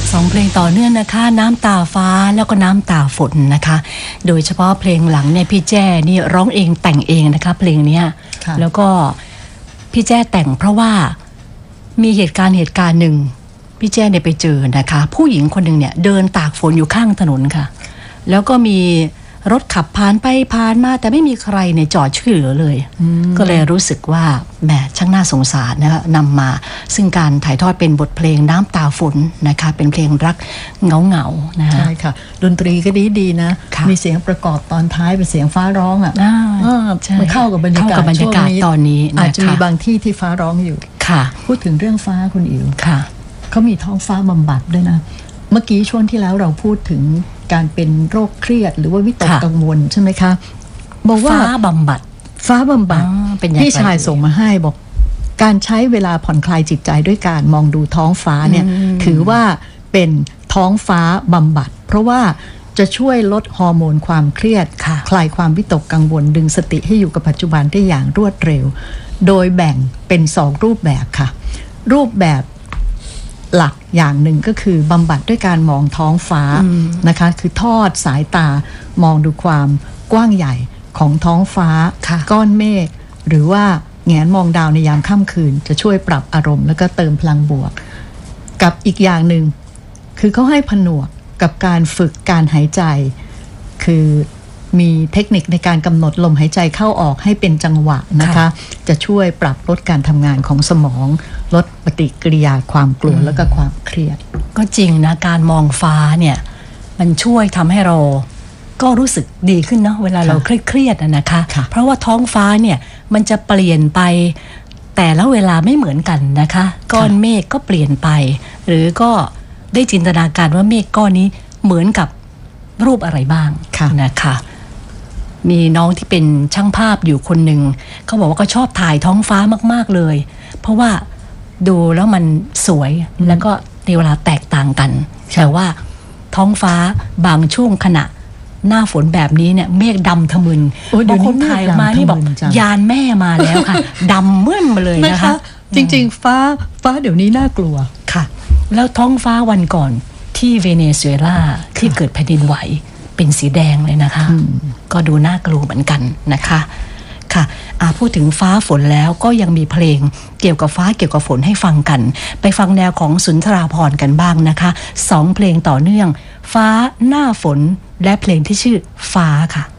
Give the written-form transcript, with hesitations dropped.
2 เพลงต่อเนื่องนะคะน้ำตาฟ้าแล้วก็น้ำตาฝนนะคะโดยเฉพาะเพลงหลังเนี่ยพี่แจ้นี่ร้องเองแต่งเองนะคะเพลงนี้แล้วก็พี่แจ้แต่งเพราะว่ามีเหตุการณ์หนึ่งพี่แจ้เนี่ยไปเจอนะคะผู้หญิงคนหนึ่งเนี่ยเดินตากฝนอยู่ข้างถนนค่ะแล้วก็มีรถขับผ่านไปผ่านมาแต่ไม่มีใครเนี่ยจอดช่วยเหลือเลยก็เลยรู้สึกว่าแหมช่างน่าสงสารนะคะนำมาซึ่งการถ่ายทอดเป็นบทเพลงน้ำตาฝนนะคะเป็นเพลงรักเงาๆนะคะใช่ค่ะดนตรีก็ดีนะมีเสียงประกอบตอนท้ายเป็นเสียงฟ้าร้องอ่ะมันเข้ากับบรรยากาศช่วงนี้ตอนนี้อาจจะมีบางที่ที่ฟ้าร้องอยู่ค่ะพูดถึงเรื่องฟ้าคุณอิ๋วค่ะเขามีท้องฟ้าบำบัดด้วยนะเมื่อกี้ช่วงที่แล้วเราพูดถึงการเป็นโรคเครียดหรือว่าวิตกกังวลใช่ไหมคะบอกว่าฟ้าบำบัดพี่ชายส่งมาให้บอกการใช้เวลาผ่อนคลายจิตใจด้วยการมองดูท้องฟ้าเนี่ยถือว่าเป็นท้องฟ้าบำบัดเพราะว่าจะช่วยลดฮอร์โมนความเครียดคลายความวิตกกังวลดึงสติให้อยู่กับปัจจุบันได้อย่างรวดเร็วโดยแบ่งเป็น2รูปแบบค่ะรูปแบบหลักอย่างหนึ่งก็คือบำบัดด้วยการมองท้องฟ้านะคะคือทอดสายตามองดูความกว้างใหญ่ของท้องฟ้าก้อนเมฆหรือว่าแงนมองดาวในยามค่ำคืนจะช่วยปรับอารมณ์แล้วก็เติมพลังบวกกับอีกอย่างหนึ่งคือเขาให้ผนวกกับการฝึกการหายใจคือมีเทคนิคในการกำหนดลมหายใจเข้าออกให้เป็นจังหวะนะคะจะช่วยปรับลดการทำงานของสมองลดปฏิกิริยาความกลัวแล้วก็ความเครียดก็จริงนะการมองฟ้าเนี่ยมันช่วยทำให้เราก็รู้สึกดีขึ้นเนาะเวลาเราเครียดนะคะเพราะว่าท้องฟ้าเนี่ยมันจะเปลี่ยนไปแต่ละเวลาไม่เหมือนกันนะคะก้อนเมฆก็เปลี่ยนไปหรือก็ได้จินตนาการว่าเมฆก้อนนี้เหมือนกับรูปอะไรบ้างนะคะมีน้องที่เป็นช่างภาพอยู่คนหนึ่งเขาบอกว่าก็ชอบถ่ายท้องฟ้ามากๆเลยเพราะว่าดูแล้วมันสวยแล้วก็ในเวลาแตกต่างกันแต่ว่าท้องฟ้าบางช่วงขณะหน้าฝนแบบนี้เนี่ยเมฆดำทะมึนบางคนถ่ายมานี่บอกยานแม่มาแล้วค่ะดำมึนมาเลยนะคะจริงๆฟ้าเดี๋ยวนี้น่ากลัวค่ะแล้วท้องฟ้าวันก่อนที่เวเนซุเอลาที่เกิดแผ่นดินไหวเป็นสีแดงเลยนะคะก็ดูน่ากลัวเหมือนกันนะคะค่ะพูดถึงฟ้าฝนแล้วก็ยังมีเพลงเกี่ยวกับฟ้าเกี่ยวกับฝนให้ฟังกันไปฟังแนวของสุนทราภรณ์กันบ้างนะคะ2 เพลงต่อเนื่องฟ้าหน้าฝนและเพลงที่ชื่อฟ้าค่ะ